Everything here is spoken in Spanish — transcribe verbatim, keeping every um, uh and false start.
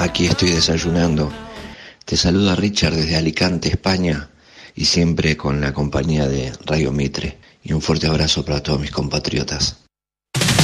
aquí estoy desayunando. Te saluda Richard desde Alicante, España, y siempre con la compañía de Radio Mitre. Y un fuerte abrazo para todos mis compatriotas.